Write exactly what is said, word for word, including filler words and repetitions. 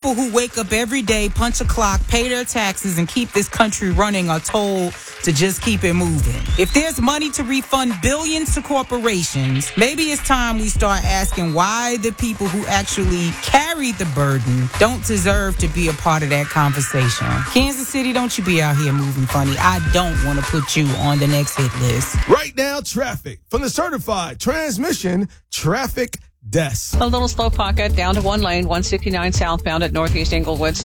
people who wake up every day, punch a clock, pay their taxes, and keep this country running are told to just keep it moving. If there's money to refund billions to corporations, maybe it's time we start asking why the people who actually carry the burden don't deserve to be a part of that conversation. Kansas City, don't you be out here moving funny. I don't want to put you on the next hit list. Right now, traffic from the certified transmission traffic desk. A little slow pocket down to one lane, one sixty-nine southbound at Northeast Inglewood.